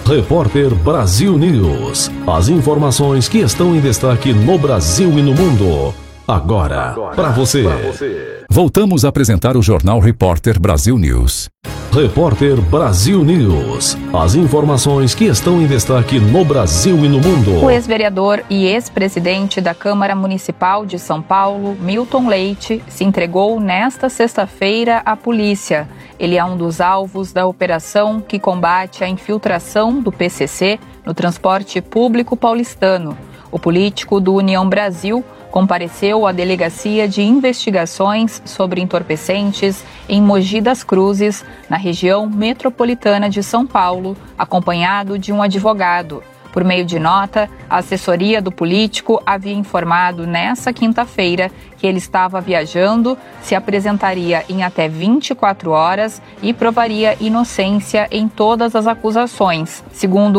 Repórter Brasil News. As informações que estão em destaque no Brasil e no mundo. Agora para você. Voltamos a apresentar o Jornal Repórter Brasil News. Repórter Brasil News. As informações que estão em destaque no Brasil e no mundo. O ex-vereador e ex-presidente da Câmara Municipal de São Paulo, Milton Leite, se entregou nesta sexta-feira à polícia. Ele é um dos alvos da operação que combate a infiltração do PCC no transporte público paulistano. O político do União Brasil compareceu à Delegacia de Investigações sobre Entorpecentes em Mogi das Cruzes, na região metropolitana de São Paulo, acompanhado de um advogado. Por meio de nota, a assessoria do político havia informado nesta quinta-feira que ele estava viajando, se apresentaria em até 24 horas e provaria inocência em todas as acusações. Segundo